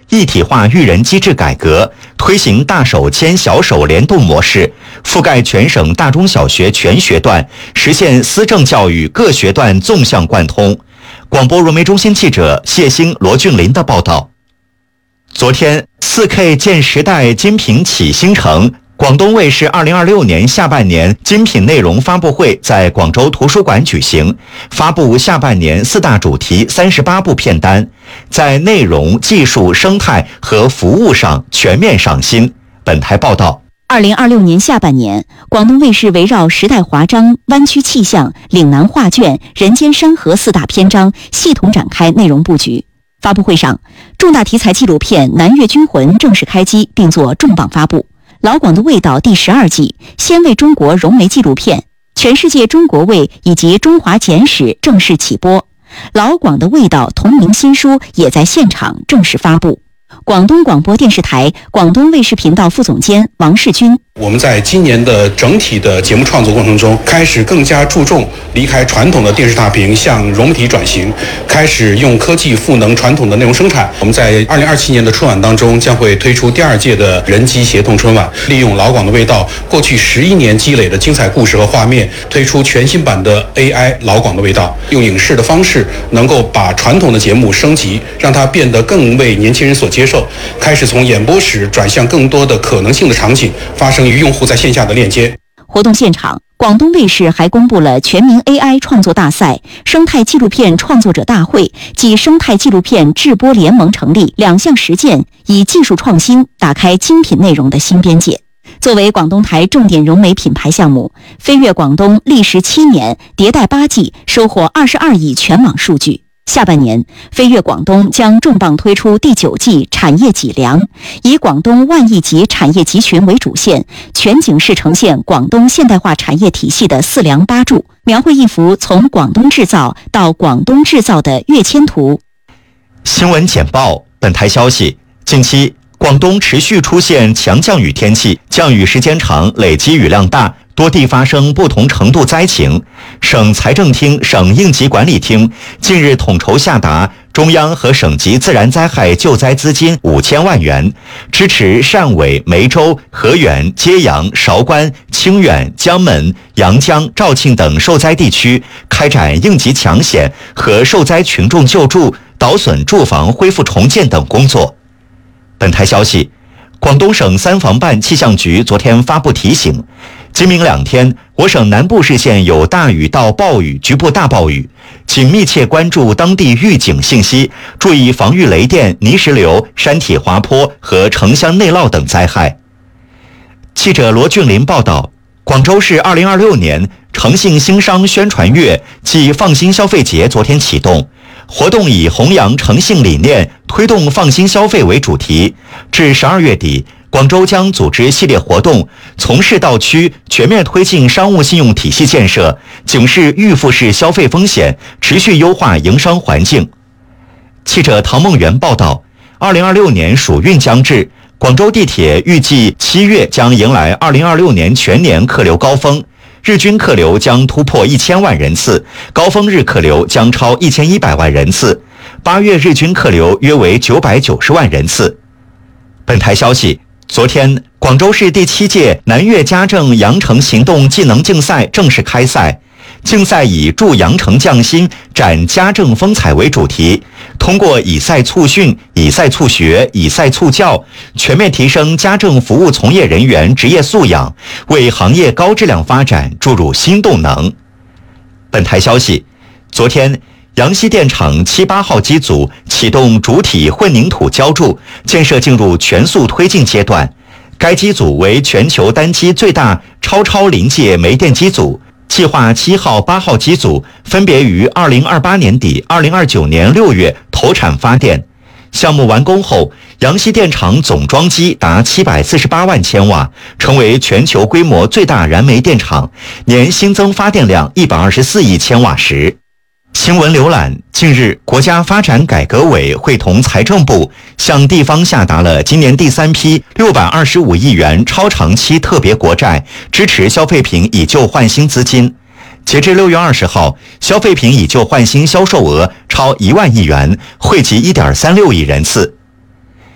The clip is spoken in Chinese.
一体化育人机制改革，推行大手牵小手联动模式，覆盖全省大中小学全学段，实现思政教育各学段纵向贯通。广播融媒中心记者谢兴、罗俊林的报道。昨天 4K 建时代精品启星城广东卫视2026年下半年精品内容发布会在广州图书馆举行，发布下半年4大主题38部片单，在内容、技术、生态和服务上全面上新。本台报道 ，2026年下半年，广东卫视围绕时代华章、湾区气象、岭南画卷、人间山河4大篇章，系统展开内容布局。发布会上，重大题材纪录片《南粤军魂》正式开机，并作重磅发布。老广的味道第12季先为中国融媒纪录片《全世界中国味》以及中华简史正式起播。老广的味道同名新书也在现场正式发布。广东广播电视台广东卫视频道副总监王世军， 我们在今年的整体的节目创作过程中，开始更加注重离开传统的电视大屏向融媒体转型，开始用科技赋能传统的内容生产。我们在2027年的春晚当中将会推出第2届的人机协同春晚，利用老广的味道过去11年积累的精彩故事和画面，推出全新版的 AI 老广的味道，用影视的方式能够把传统的节目升级，让它变得更为年轻人所接受，开始从演播室转向更多的可能性的场景，发生与用户在线下的链接。 活动现场，广东卫视还公布了全民 AI 创作大赛、生态纪录片创作者大会及生态纪录片制播联盟成立2项实践，以技术创新打开精品内容的新边界。作为广东台重点融媒品牌项目，飞跃广东历时7年，迭代8季，收获22亿全网数据。下半年，飞跃广东将重磅推出第9季产业脊梁，以广东万亿级产业集群为主线，全景式呈现广东现代化产业体系的4梁8柱，描绘一幅从广东制造到广东制造的跃迁图。 新闻简报，本台消息，近期广东持续出现强降雨天气，降雨时间长，累积雨量大，多地发生不同程度灾情。省财政厅、省应急管理厅近日统筹下达中央和省级自然灾害救灾资金5000万元，支持汕尾、梅州、河源、揭阳、韶关、清远、江门、阳江、肇庆等受灾地区开展应急抢险和受灾群众救助、倒损住房恢复重建等工作。本台消息，广东省3防办气象局昨天发布提醒，今明2天，我省南部市县有大雨到暴雨、局部大暴雨，请密切关注当地预警信息，注意防御雷电、泥石流、山体滑坡和城乡内涝等灾害。记者罗俊林报道，广州市2026年诚信兴商宣传月暨放心消费节昨天启动，活动以弘扬诚信理念，推动放心消费为主题，至12月底，广州将组织系列活动，从市到区全面推进商务信用体系建设，警示预付式消费风险，持续优化营商环境。记者唐梦圆报道，2026年暑运将至，广州地铁预计7月将迎来2026年全年客流高峰，日均客流将突破1000万人次，高峰日客流将超1100万人次，8月日均客流约为990万人次。本台消息，昨天，广州市第7届南粤家政羊城行动技能竞赛正式开赛。竞赛以助羊城匠心、展家政风采为主题，通过以赛促训、以赛促学、以赛促教，全面提升家政服务从业人员职业素养，为行业高质量发展注入新动能。本台消息，昨天，阳西电厂7、8号机组启动主体混凝土浇筑，建设进入全速推进阶段。该机组为全球单机最大超临界煤电机组。计划7号、8号机组分别于2028年底、2029年6月投产发电。项目完工后，阳西电厂总装机达748万千瓦，成为全球规模最大燃煤电厂，年新增发电量124亿千瓦时。新闻浏览，近日，国家发展改革委会同财政部向地方下达了今年第3批625亿元超长期特别国债，支持消费品以旧换新资金。截至6月20号，消费品以旧换新销售额超1万亿元，惠及1.36亿人次。